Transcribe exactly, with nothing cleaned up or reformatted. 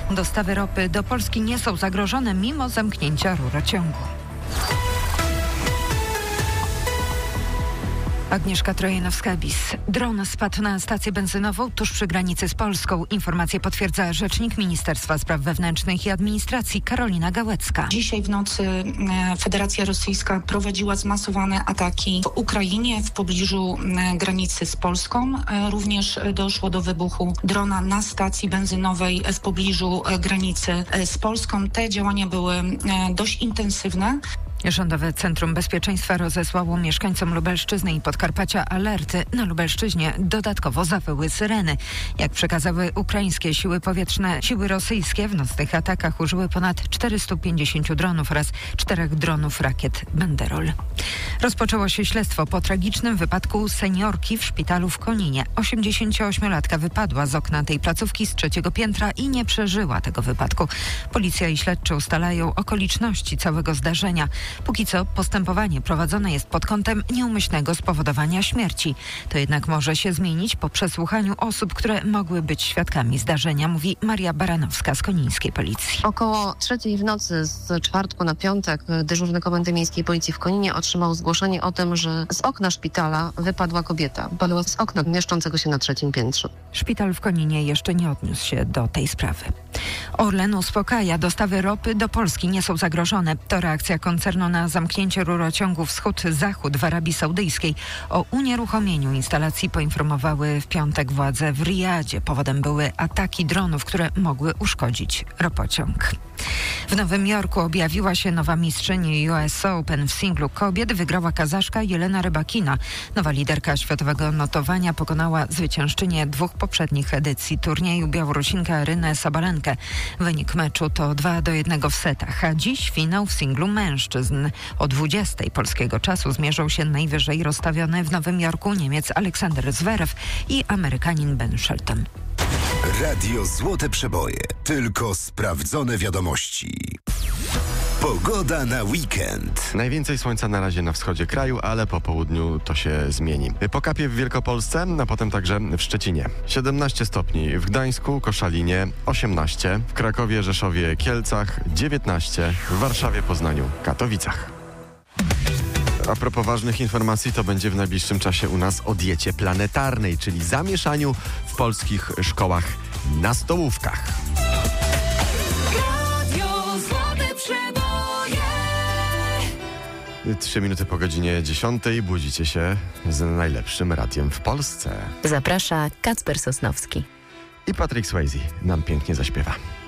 Dostawy ropy do Polski nie są zagrożone mimo zamknięcia rurociągu. Agnieszka Trojanowska-Bis. Dron spadł na stację benzynową tuż przy granicy z Polską. Informację potwierdza rzecznik Ministerstwa Spraw Wewnętrznych i Administracji Karolina Gałecka. Dzisiaj w nocy Federacja Rosyjska prowadziła zmasowane ataki w Ukrainie w pobliżu granicy z Polską. Również doszło do wybuchu drona na stacji benzynowej w pobliżu granicy z Polską. Te działania były dość intensywne. Rządowe Centrum Bezpieczeństwa rozesłało mieszkańcom Lubelszczyzny i Podkarpacia alerty. Na Lubelszczyźnie dodatkowo zawyły syreny. Jak przekazały ukraińskie siły powietrzne, siły rosyjskie w nocnych atakach użyły ponad czterystu pięćdziesięciu dronów oraz czterech dronów rakiet Banderol. Rozpoczęło się śledztwo po tragicznym wypadku seniorki w szpitalu w Koninie. osiemdziesięcioośmiolatka wypadła z okna tej placówki z trzeciego piętra i nie przeżyła tego wypadku. Policja i śledczy ustalają okoliczności całego zdarzenia. Póki co postępowanie prowadzone jest pod kątem nieumyślnego spowodowania śmierci. To jednak może się zmienić po przesłuchaniu osób, które mogły być świadkami zdarzenia, mówi Maria Baranowska z konińskiej policji. Około trzeciej w nocy z czwartku na piątek dyżurny Komendy Miejskiej Policji w Koninie otrzymał zgłoszenie o tym, że z okna szpitala wypadła kobieta. Wypadła z okna mieszczącego się na trzecim piętrze. Szpital w Koninie jeszcze nie odniósł się do tej sprawy. Orlen uspokaja, dostawy ropy do Polski nie są zagrożone. To reakcja koncernu na zamknięcie rurociągu wschód-zachód w Arabii Saudyjskiej. O unieruchomieniu instalacji poinformowały w piątek władze w Riyadzie. Powodem były ataki dronów, które mogły uszkodzić ropociąg. W Nowym Jorku objawiła się nowa mistrzyni U S Open w singlu kobiet. Wygrała Kazaszka Jelena Rybakina. Nowa liderka światowego notowania pokonała zwyciężczynię dwóch poprzednich edycji turnieju, Białorusinkę Arynę Sabalenkę. Wynik meczu to dwa do jednego w setach, a dziś finał w singlu mężczyzn. O dwudziestej polskiego czasu zmierzą się najwyżej rozstawiony w Nowym Jorku Niemiec Aleksander Zverev i Amerykanin Ben Shelton. Radio Złote Przeboje. Tylko sprawdzone wiadomości. Pogoda na weekend. Najwięcej słońca na razie na wschodzie kraju, ale po południu to się zmieni. Pokapie w Wielkopolsce, a potem także w Szczecinie. siedemnaście stopni w Gdańsku, Koszalinie, osiemnaście, w Krakowie, Rzeszowie, Kielcach, dziewiętnaście, w Warszawie, Poznaniu, Katowicach. A propos ważnych informacji, to będzie w najbliższym czasie u nas o diecie planetarnej, czyli zamieszaniu w polskich szkołach na stołówkach. Trzy minuty po godzinie dziesiątej budzicie się z najlepszym radiem w Polsce. Zaprasza Kacper Sosnowski. I Patrick Swayze nam pięknie zaśpiewa.